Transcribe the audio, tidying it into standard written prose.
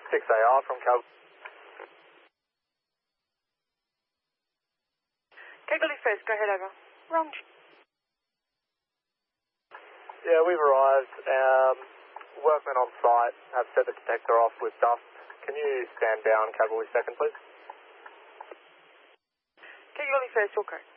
6AR from Cal. Calgary first, go ahead, over. Wrong. Yeah, we've arrived. Workmen on site have set the detector off with dust. Can you stand down, Cavalry second, please? Calgary first, all correct.